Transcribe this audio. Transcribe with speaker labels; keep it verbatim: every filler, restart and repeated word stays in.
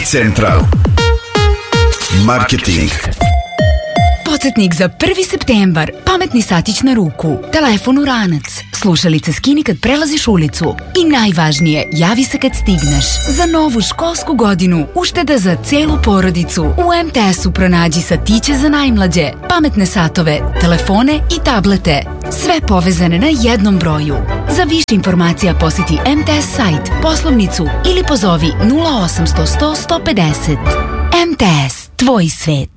Speaker 1: Central Marketing.
Speaker 2: Podsjetnik za prvi septembar. Pametni satić na ruku, telefon u ranac, slušalice skini kad prelaziš ulicu i najvažnije, javi se kad stigneš. Za novu školsku godinu ušteda za celu porodicu. U em te esu pronađi satiće za najmlađe, pametne satove, telefone i tablete. Sve povezane na jednom broju. Za više informacija posjeti em te es sajt, poslovnicu ili pozovi nula osam sto sto sto pedeset. em te es, tvoj svet.